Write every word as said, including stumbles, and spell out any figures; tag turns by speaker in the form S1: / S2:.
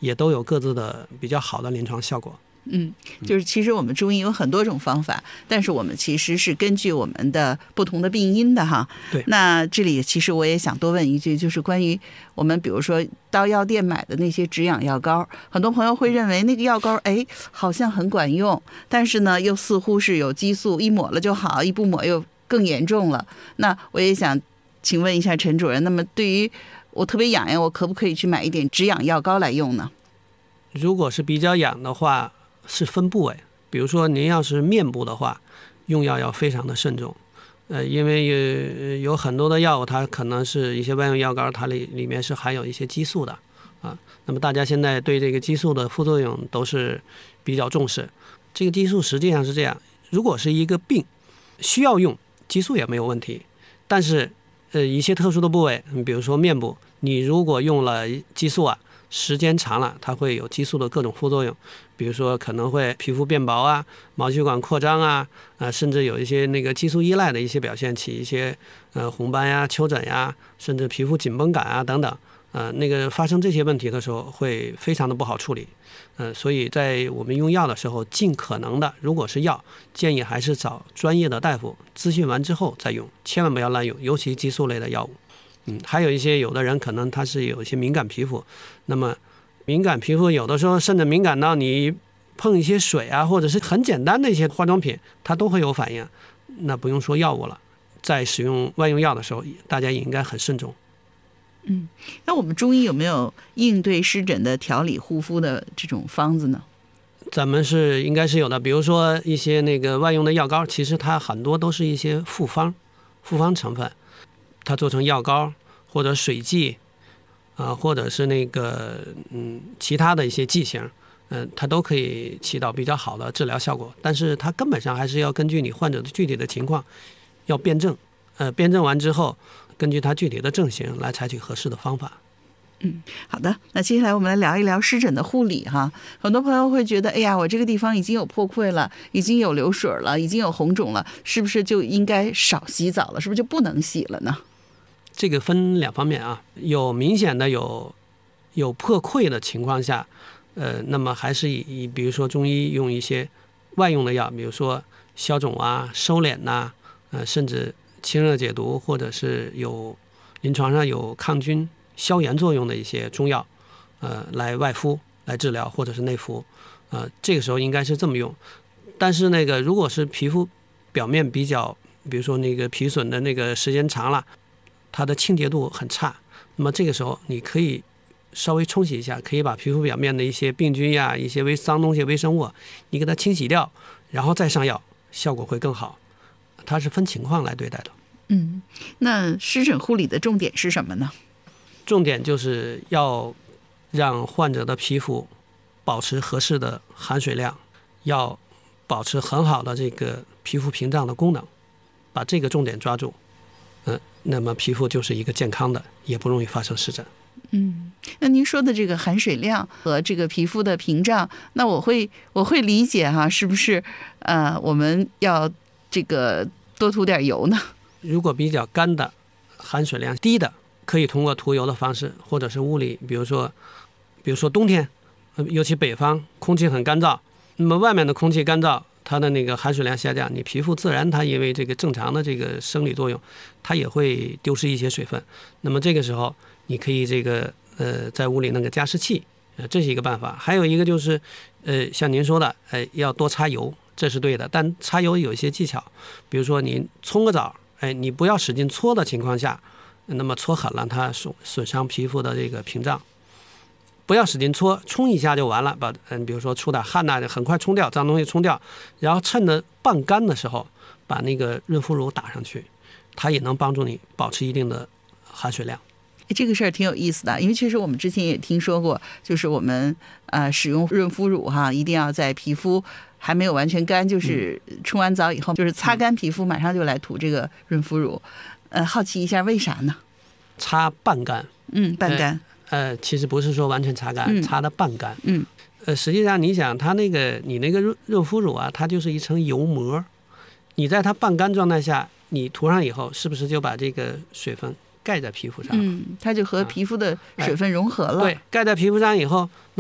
S1: 也都有各自的比较好的临床效果。
S2: 嗯，就是其实我们中医有很多种方法，但是我们其实是根据我们的不同的病因的哈。
S1: 对。
S2: 那这里其实我也想多问一句，就是关于我们比如说到药店买的那些止痒药膏，很多朋友会认为那个药膏哎好像很管用，但是呢又似乎是有激素，一抹了就好，一不抹又更严重了。那我也想请问一下陈主任，那么对于我特别痒痒，我可不可以去买一点止痒药膏来用呢？
S1: 如果是比较痒的话，是分部位，比如说您要是面部的话，用药要非常的慎重，呃，因为有有很多的药物，它可能是一些外用药膏，它里里面是含有一些激素的啊。那么大家现在对这个激素的副作用都是比较重视。这个激素实际上是这样，如果是一个病需要用激素也没有问题，但是呃一些特殊的部位，比如说面部，你如果用了激素啊，时间长了，它会有激素的各种副作用，比如说可能会皮肤变薄啊，毛细管扩张啊，呃，甚至有一些那个激素依赖的一些表现，起一些呃红斑呀、丘疹呀，甚至皮肤紧绷感啊等等，呃，那个发生这些问题的时候会非常的不好处理，呃，所以在我们用药的时候，尽可能的，如果是药，建议还是找专业的大夫咨询完之后再用，千万不要滥用，尤其激素类的药物。嗯，还有一些有的人可能他是有一些敏感皮肤，那么敏感皮肤有的时候甚至敏感到你碰一些水啊，或者是很简单的一些化妆品，它都会有反应，那不用说药物了，在使用外用药的时候，大家也应该很慎重。
S2: 嗯，那我们中医有没有应对湿疹的调理护肤的这种方子呢？
S1: 咱们是应该是有的，比如说一些那个外用的药膏，其实它很多都是一些复方复方成分，它做成药膏或者水剂啊、呃，或者是那个嗯其他的一些剂型，嗯、呃，它都可以起到比较好的治疗效果。但是它根本上还是要根据你患者的具体的情况要辩证，呃，辩证完之后，根据它具体的症型来采取合适的方法。
S2: 嗯，好的。那接下来我们来聊一聊湿疹的护理哈。很多朋友会觉得，哎呀，我这个地方已经有破溃了，已经有流水了，已经有红肿了，是不是就应该少洗澡了？是不是就不能洗了呢？
S1: 这个分两方面啊，有明显的有有破溃的情况下，呃，那么还是以比如说中医用一些外用的药，比如说消肿啊、收敛呐、啊，呃，甚至清热解毒，或者是有临床上有抗菌、消炎作用的一些中药，呃，来外敷来治疗，或者是内服，呃，这个时候应该是这么用。但是那个如果是皮肤表面比较，比如说那个皮损的那个时间长了，它的清洁度很差，那么这个时候你可以稍微冲洗一下，可以把皮肤表面的一些病菌呀、一些微脏东西、微生物，你给它清洗掉，然后再上药，效果会更好。它是分情况来对待的。
S2: 嗯，那湿疹护理的重点是什么呢？
S1: 重点就是要让患者的皮肤保持合适的含水量，要保持很好的这个皮肤屏障的功能，把这个重点抓住，嗯、呃，那么皮肤就是一个健康的，也不容易发生湿疹。
S2: 嗯，那您说的这个含水量和这个皮肤的屏障，那我会我会理解哈，是不是呃我们要这个多涂点油呢？
S1: 如果比较干的、含水量低的，可以通过涂油的方式，或者是物理，比如说，比如说冬天，尤其北方空气很干燥，那么外面的空气干燥，它的那个含水量下降，你皮肤自然它因为这个正常的这个生理作用，它也会丢失一些水分。那么这个时候，你可以这个呃在屋里弄个加湿器，呃这是一个办法。还有一个就是呃像您说的，哎、呃、要多擦油，这是对的。但擦油有一些技巧，比如说你冲个澡，哎，你不要使劲搓的情况下，那么搓狠了，它损损伤皮肤的这个屏障。不要使劲搓，冲一下就完了，把嗯，比如说出点汗呐、啊，很快冲掉，脏东西冲掉，然后趁着半干的时候，把那个润肤乳打上去，它也能帮助你保持一定的含水量。
S2: 这个事儿挺有意思的，因为确实我们之前也听说过，就是我们呃使用润肤乳哈，一定要在皮肤还没有完全干，就是冲完澡以后，就是擦干皮肤，马上就来涂这个润肤乳。呃，好奇一下为啥呢？
S1: 擦半干，
S2: 嗯，半干。
S1: 呃，呃其实不是说完全擦干，嗯、擦的半干。
S2: 嗯，
S1: 呃，实际上你想，它那个你那个润润肤乳啊，它就是一层油膜，你在它半干状态下，你涂上以后，是不是就把这个水分盖在皮肤上？
S2: 嗯，它就和皮肤的水分融合了。
S1: 啊、对，盖在皮肤上以后。